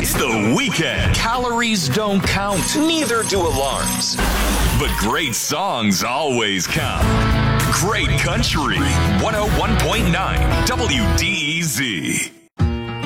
It's the weekend. Calories don't count. Neither do alarms. But great songs always count. Great Country 101.9 WDEZ.